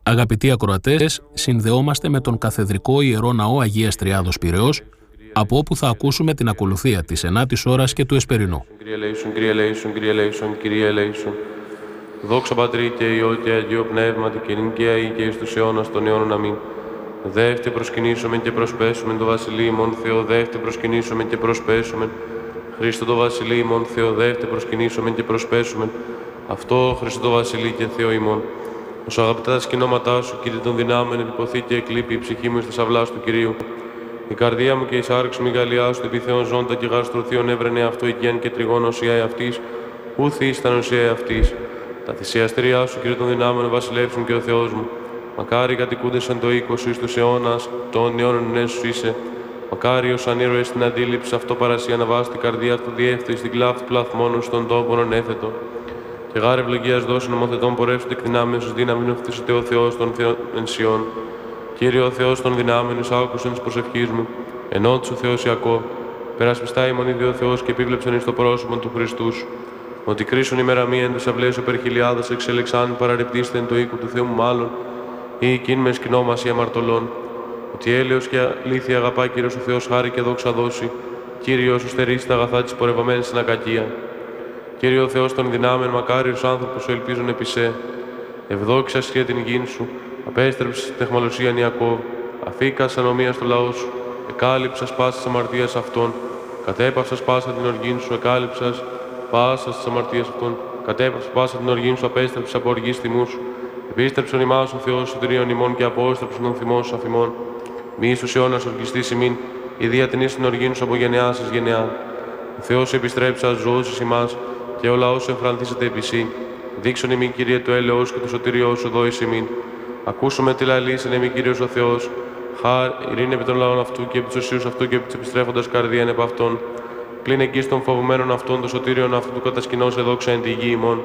Αγαπητοί ακροατές, συνδεόμαστε με τον Καθεδρικό Ιερό Ναό Αγίας Τριάδος Πειραιώς, από όπου θα ακούσουμε την ακολουθία της 9ης ώρας και του Εσπερινού. Δόξα Πατρί και Υιό και Αγίο Πνεύματι και νυν και αεί και εις τους αιώνας των αιώνων. Αμήν. Δεύτε προσκυνήσουμε και προσπέσουμε το Βασιλείο ημών Θεό, δεύτε προσκυνήσουμε και προσπέσουμε. Χριστό το Βασιλείο ημών Θεό, δεύτε προσκυνήσουμε και προσπέσουμε. Αυτό Χριστό το Βασιλείο και Θεό ημών. Ως αγαπητά τα σκηνώματά σου, Κύριε των δυνάμεων, επιποθεί και εκλείπει η ψυχή μου εις τας αυλάς του Κυρίου. Η καρδία μου και η σάρξη μου η γαλιά σου, επιθέων ζώντα και γαστροθείων έβρενε αυτό οικιάν και τριγών οσία εαυτής, ουθ ήσταν οσία εαυτής. Τα θυσιαστήριά σου, Κύριε των δυνάμεων, βασιλεύσουν και ο Θεός μου. Μακάρι κατοικούντες εν το οίκο σου εις τους αιώνας, των αιώνων νέος σου είσαι. Μακάρι ως ανήρωες στην αντίληψη, αυτό παρασύ αναβάσει την καρδιά του διεύθυνση, στην κλάφτη πλαθμόνου στον τόπον ανέθετο. Και γάρε ευλογίας δώσει νομοθετών πορεύσουν εκ δυνάμεως εις δύναμην οφθήσετε ο Θεός των ενσιών. Κύριε ο Θεός των δυνάμεων, εις άκουσεν της προσευχής μου, ενώτης ο Θεός Ιακώ. Περασπιστά ημών ήδη ο Θεός και επίβλεψεν εις το πρόσωπον του Χριστού σου. Ότι κρίσουν ημέρα μία εν τες αυλές οπερχιλιάδας εξελεξάν παραρρυπτήστε εν το οίκο του Θεού μου μάλλον, ή εκείν με σκηνόμαση αμαρτωλών. Ότι έλεος και αλήθεια αγαπά Κύριος ο Θεός χάρη και δόξα δώσει, Κύριος σου στερήσει τα αγαθά της πορευομένης στην ακακία. Κύριε ο Θεός των δυνάμεων, μακάριος άνθρωπος σου ελπίζουν επί σε. Ευδόξας για την γην σου, απέστρεψε στην τεχμαλωσίαν Ιακώβ, αφήκας ανομία στο λαό σου, εκάλυψας πάσας αμαρτίας αυτών, κατέπαυσας πάσα την οργήν σου, εκάλυψας πάσας της αμαρτίας αυτών, κατέπαυσας πάσα την οργήν σου, απέστρεψες από οργής θυμού σου. Επίστρεψον ημάς ο Θεός σωτηρίων ημών και απόστρεψον τον θυμό σου αφημών. Μη εις τους αιώνας ορκιστής ημίν, η διατηνής την οργήν σου από γενεάς εις γενεά. Ο Θεός επιστρέψας ζωώσεις ημάς και ο λαός εμφρανθήσεται επί σύ. Δείξον ημί, Κύριε, το έλεος και το σωτήριό σου δώης ημίν. Ακούσουμε τη λαλήσεν ημί, Κύριος ο Θεός. Χάρ, ειρήνη επί των λαών αυτού και επί τους οσίους αυτού και επί της επιστρέφοντας καρδίαν επ' αυτών. Πλην εκεί των φοβουμένων αυτών, το σωτήριον αυτού του κατασκηνός εδόξα εν τη γη ημών.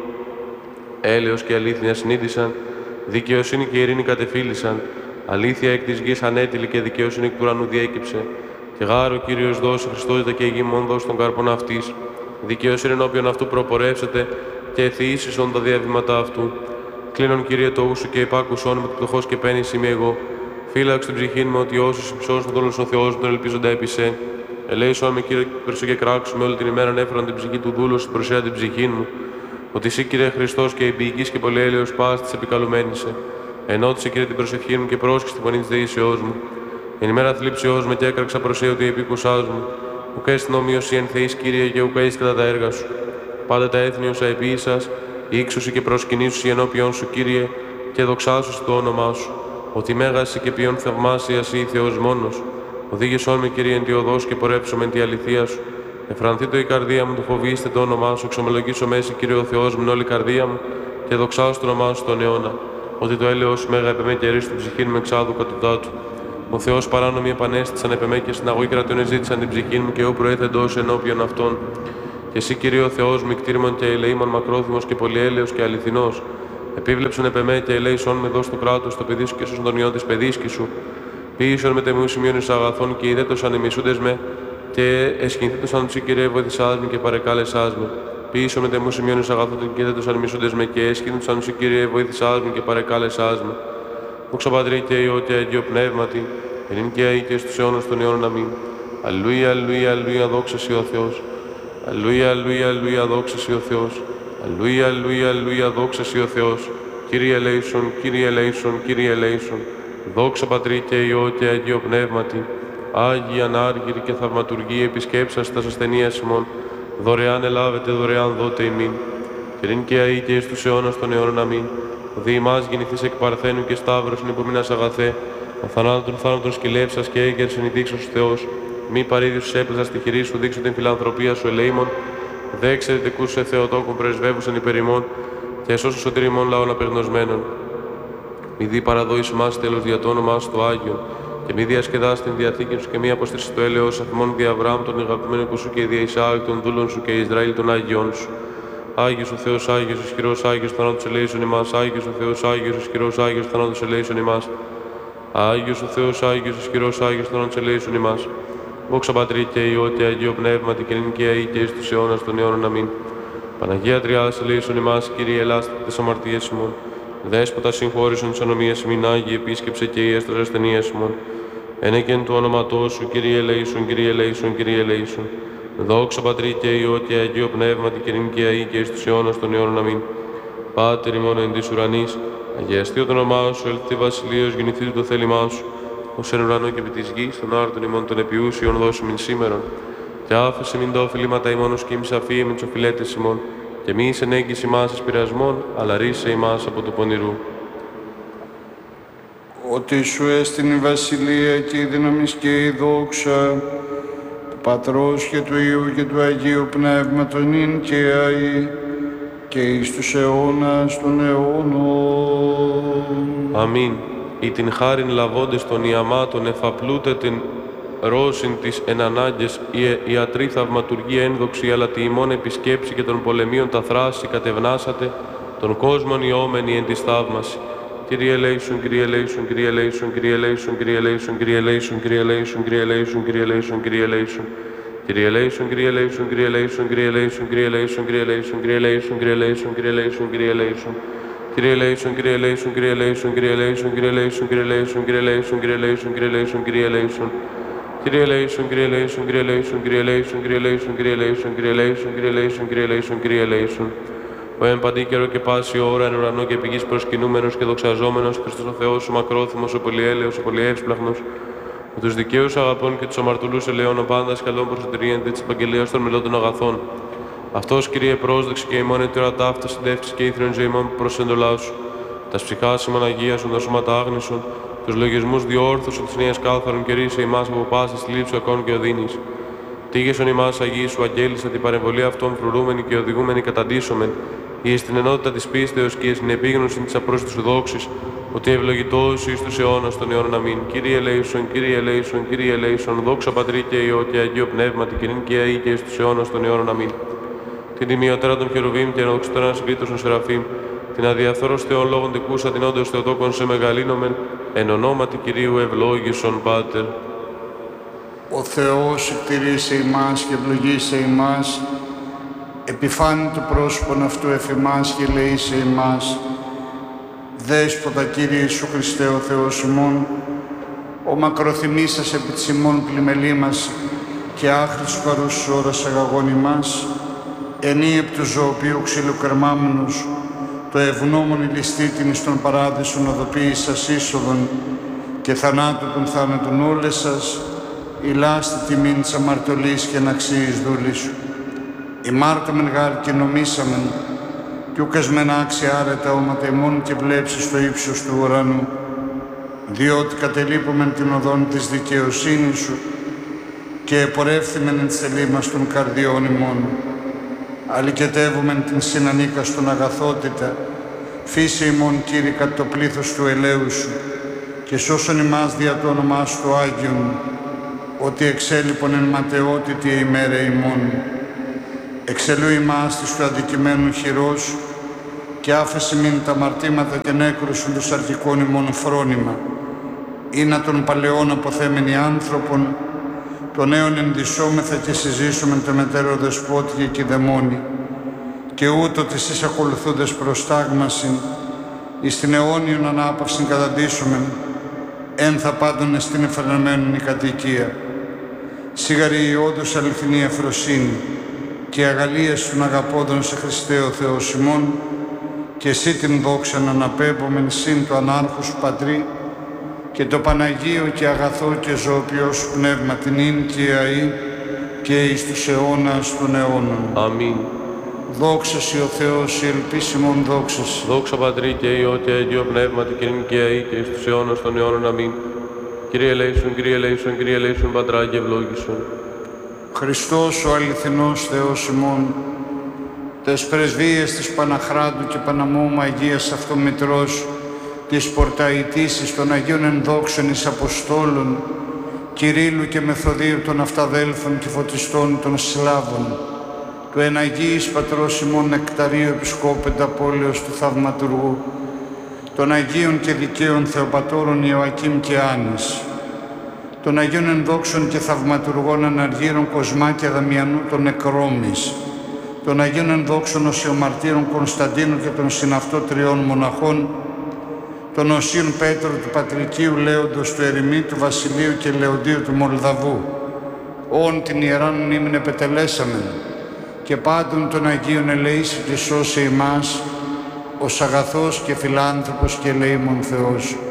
Έλεος και αλήθεια συνείδησαν, δικαιοσύνη και ειρήνη κατεφύλησαν. Αλήθεια εκ της γης ανέτειλη και δικαιοσύνη εκ του ουρανού διέκυψε. Και γάρο Κύριος δώσει Χριστότητα και η γη μόν δώσει τον καρπόν αυτής. Δικαιοσύνη ενώπιον αυτού προπορεύσετε και εθιήσισον τα διαβήματα αυτού. Κλείνον, Κύριε, το ούσου και υπάκουσον με το πτωχός και πένης είμαι εγώ. Φύλαξ την ψυχήν μου ότι όσους υψώσουν τον ο Θεός μου τον ελπίζοντα επί σε. Ελέησον με, Κύριε, περσού και κράξουμε όλη την ημέρα έφεραν την ψυχή του δούλου στην προσέα την ψυχήν μου. Ότι εσύ, Κύριε Χριστός και εμπειικής και πολυέλεος πας της επικαλουμένησε. Ενώτησε, Κύριε, την προσευχή μου και πρόσχει την φωνή της δεήσεώς μου. Εν ημέρα θλίψεώς με και έκραξα προσέ ότι επίκουσάς μου. Ουκ έστιν ομοίωση εν θεής, Κύριε, και ουκ έεις κατά τα έργα σου. Πάντα τα έθνη όσα επίησας, ύξουσι και προσκυνήσουσι ενώπιον σου, Κύριε, και δοξάσουσι το όνομά σου. Ότι μέγαση και ποιον θαυμάσιας ή Θεός μόνος. Οδήγησόν με, Κύριε, εν τη οδός και πορέψομαι εν τη αληθεία σου. Εφρανθήτω η καρδία μου, το φοβήστε το όνομά σου. Εξομολογήσω μέση, Κύριε ο Θεός μου, όλη η καρδία μου, και δοξάσου το όνομά σου τον αιώνα. Ότι το έλεος σου μέγα επεμέ και ρίστο ψυχήν μου εξάδου κατουτάτου. Ο Θεός παράνομοι επανέστησαν επεμέ και συναγωγή κρατών ζήτησαν την ψυχή μου και ού προέθεντος ενώπιον αυτών. Και εσύ, Κύριε ο Θεός μου, κτήρμον και ελεήμον μακρόθυμος και πολυέλεος και αληθινός. Επίβλεψον επεμέ και ελέησον με δώσ' το κράτος το παιδί σου και σώσον τον ιόν της παιδίσκη σου. Ποιήσον με τεμού σημείων εις αγαθών και ιδέτωσαν ημισούντες με και εσχυνθήτωσαν του, Κύριε, βοηθησάς με και παρεκάλεσάς με. Ποιήσον με τεμού σημείων εις αγαθών και ιδέτωσαν ημισούντες με και εσχυνθήτωσαν του, Κύριε, βοηθησάς με και παρεκάλεσάς με. Δόξα Πατρί και Υιό και Αγίο Πνεύματι, εν και αεί και στους αιώνας των αιώνων. Αμήν. Αλληλούια, αλληλούια, αλληλούια, δόξα σοι ο Θεός. Αλληλούια, αλληλούια, αλληλούια, δόξα σοι ο Θεός. Αλληλούια, αλληλούια, αλληλούια, δόξα σοι ο Θεός. Κύριε ελέησον, Κύριε ελέησον, Κύριε ελέησον. Δόξα Πατρί και Υιό και Αγίο Πνεύματι, Άγιοι ανάργυροι και θαυματουργοί επισκέψας τας ασθενείας ημών, δωρεάν ελάβετε, δωρεάν δότε ημίν. Και νυν και αεί και εις τους αιώνας των αιώνων. Αμήν. Δι' ημάς γεννηθείς εκ Παρθένου και Σταύρωσον υπομείνας αγαθέ, αθανάτων θάνατον σκυλεύσας και έγκαιρσεν η δείξος Θεός. Μη παρήδησους έπλεσας στη χειρή σου, δείξω την φιλανθρωπία σου ελεήμων. Δέξε δικούς σε Θεοτόκων πρεσβεύουσαν υπερ ημών, και εσώσου σωτήρ ημών λαών απεγνωσμένων. Μη δι παραδόης ημάς τέλος δια το όνομά σου το Άγιον, και μη διασκεδάς την διαθήκη σου και μη αποστρέψει το έλεος αφημών δια Αβραάμ τον αγαπημένο σου και δια Ισαάκ των δούλων σου και Ισραήλ των Άγιών σου. Άγιος ο Θεός, Άγιος ισχυρός, Άγιος θανάτους ελέησον ημάς. Άγιος ο Θεός, Άγιος ισχυρός, Άγιος θανάτους ελέησον ημάς. Άγιος ο Θεός, Άγιος ισχυρός, Άγιος θανάτους ελέησον ημάς. Δόξα Πατρί και Υιό και Αγίο Πνεύματι και νυν και αεί και εις τους αιώνας των αιώνων. Αμήν. Παναγία Τριάδας ελέησον ημάς, Κύριε ελάστε τις αμαρτίες ημών. Δέσποτα συγχώρησον τις ανομίες ημίν, Άγιοι επίσκεψε και οι έστρες ασθενείες ημών. Ενεκεν του όνοματός σου, Κύριε ελέησον, Κύριε ελέησον, Κύριε ελέησον. Δόξα Πατρί και Υιό και Αγίο Πνεύματι και νυν και αεί και εις τους αιώνας των αιώνων. Αμήν. Πάτερ ημών εν της ουρανής, αγιαστεί το όνομά σου, ελθεί βασιλείος, γεννηθεί το θέλημά σου. Ως εν ουρανό και επί της γης, των άρτων ημών των επιούσιων δώσου σήμερον. Και άφησε μην τα οφειλήματα ημών ως κοίμης αφή με τους οφειλέτες ημών. Και μη εις ενέγγιση ημάς εις πειρασμών, αλλά ρίσε ημάς από του πονηρού. Ότι σου έστειν η βασιλεία και η δύναμις και η δόξα του Πατρός και του Υιού και του Αγίου Πνεύματος νυν και αεί και εις τους αιώνας των αιώνων. Αμήν. Ή την χάριν λαβώντες των ιαμάτων εφαπλούτε την ρώσιν της εν ανάγκες η ιατρή θαυματουργία ένδοξη, αλλά τη ημών επισκέψη και των πολεμίων τα θράση κατευνάσατε, τον κόσμον ιόμενοι εν της θαύμαση. Κύριε ελέησον, Κύριε ελέησον, Κύριε ελέησον, Κύριε ελέησον, Κύριε ελέησον, Κύριε ελέησον, Κύριε ελέησον, Κύριε ελέησον, Κύριε ελέησον, Κύριε ελέησον. Κύριε ελέησον, Κύριε ελέησον, Κύριε ελέησον, Κύριε ελέησον, Κύριε ελέησον, Κύριε ελέησον, Κύριε ελέησον, Κύριε ελέησον, Κύριε ελέησον, Κύριε ελέησον. Κύριε ελέησον, Κύριε ελέησον, Κύριε ελέησον, Κύριε ελέησον, Κύριε ελέησον, Κύριε ελέησον, Κύριε ελέησον, Κύριε ελέησον, Κύριε ελέησον, Κύριε ελέησον. Κύριε ελέησον, Κύριε ελέησον, Κύριε ελέησον, Κύριε ελέησον, Κύριε ελέησον, Κύριε ελέησον, Κύριε ελέησον, Κύριε ελέησον, Κύριε ελέησον, Κύριε ελέησον. Ο εν παντή καιρό και πάση ώρα εν ουρανό και πηγής προσκυνούμενος και δοξαζόμενος Χριστός ο Θεός, ο μακρόθυμος, ο πολυέλεος, ο πολυεύσπλαχνος, με τους δικαίους αγαπών και τους αμαρτωλούς ελαιών, ο πάντας καλών προσωτηρίαν της επαγγελίας των μελών των αγαθών. Αυτός, Κύριε, πρόσδεξη και ημών εν τώρα ταύτα συντεύξεις και ήθριον ζωημών προς εντολά σου. Τας ψυχάς ημών αγίασον, τα σώματα άγνησον, τους λογισμούς διόρθωσον της νέας κάθαρον και ρίσε ημάς από πάσης θλίψου ακών και οδύνης. Τίγεσον ημάς Αγίοι σου αγγέλισσα την παρεμβολή αυτών φρουρούμενη και οδηγούμενη καταντήσομεν, ή στην ενότητα της πίστεως και στην επίγνωση της απρόσιτης σου δόξης, ότι ευλογητός εις τους αιώνας των αιώνων. Αμήν. Κύριε ελέησον, Κύριε ελέησον, Κύριε ελέησον, δόξα Πατρί και Υιό και Αγίο Πνεύματι και νυν και αεί και εις τους αιώνας των αιώνων. Αμήν. Την τιμιωτέρα των χερουβίμ και ενδοξωτέραν συγκρίτως των Σεραφείμ, την αδιαθόρος Θεών λόγων τεκούσα την όντως Θεοτόκον σε μεγαλύνομεν, εν ονόματι Κυρίου ευλόγησον Πάτερ. Ο Θεός εκτηρήσε ημάς και ευλογήσε ημάς, επιφάνει το πρόσωπον αυτού εφ' ημάς και ελεήσε ημάς. Δέσποτα Κύριε Ιησού Χριστέ ο Θεός ημών, ο μακροθυμήσας επί της ημών πλημελήμας και άχρης παρούς ώρας αγαγών ημάς, ενή επ' του ζωοποιού ξύλου κερμάμενους, το ευγνώμων ηλιστήτην εις τον παράδεισον οδοποίησας είσοδον και θανάτου των θάνατων όλες σας, ηλάστη τιμήν της αμαρτωλής και αναξίης δούλης σου. Ημάρτωμεν γάρ και νομίσαμεν, κι ούκας μεν άξια άρετα όματα ημών και βλέψεις στο ύψος του ουρανού, διότι κατελείπομεν την οδόν της δικαιοσύνης σου και επορεύθημεν εν θελήμας των καρδιών ημών. Αλικετεύομεν την συνανίκαστον αγαθότητα, φύσε ημών Κύριε κατ' το πλήθος του ελέου σου και σώσον ημάς δια το όνομά σου το Άγιον, ότι εξέλιπον εν ματαιότητη ημέρα ημών. Εξελού ημάς της του αντικειμένου χειρός και άφεση μην τα αμαρτήματα και νέκρουσον τους αρχικών ημών φρόνημα, ή να των παλαιών αποθέμενοι άνθρωπον, των νέων ενδυσσόμεθα και συζήσομεν το μετέρο δεσπότη και κηδεμόνι, και ούτω της εις ακολουθούντες προστάγμασιν, εις την αιώνιον ανάπαυσιν καταντήσομεν, ένθα πάντων εστιν εφαρνεμένον η κατοικία. Σίγαρη η όντως αληθινή ευφροσύνη και αγαλίας των αγαπώντων σε Χριστέ ο Θεός ημών, και εσύ την δόξαν αναπέμπομεν συν το ανάρχους Πατρί και το Παναγίο και αγαθό και ζωοποιός σου πνεύμα την ίν και αεί και εις τους αιώνας των αιώνων. Αμήν. Δόξα σοι ο Θεός, η ελπίσιμον δόξα σοι. Δόξα Πατρί και Υιό και Αγίο Πνεύματι και νυν και αεί και εις τους αιώνας των αιώνων. Αμήν. Κύριε ελέησον, Κύριε ελέησον, Κύριε ελέησον, Πατρά και ευλόγησον. Χριστός ο αληθινός Θεός ημών, τες πρεσβείες της Παναχράντου και Παναμόμου Αγίας Αυτομητρός, της πορταϊτήσης των Αγίων Ενδόξων εις Αποστόλων, Κυρίλλου και Μεθοδίου των Αυταδέλφων και Φωτιστών των Σλάβων, του εν Αγίης Πατρός ημών Νεκταρίου Επισκόπεντα Πόλεως του Θαυματουργού, των Αγίων και Δικαίων Θεοπατώρων Ιωακήμ και Άνης, των Αγίων Ενδόξων και Θαυματουργών Αναργύρων Κοσμά και Δαμιανού των Νεκρόμης, των Αγίων Ενδόξων Οσιομαρτύρων Κωνσταντίνου και των συναυτό τριών μοναχών, τον Οσίον Πέτρο του Πατρικίου Λέοντος του Ερημί του Βασιλείου και Λεοντίου του Μολδαβού, όν την ιεράν μνήμην επετελέσαμεν, και πάντων των Αγίων ελεήσει και σώσε ημάς, ως αγαθός και φιλάνθρωπος και ελεήμων Θεός.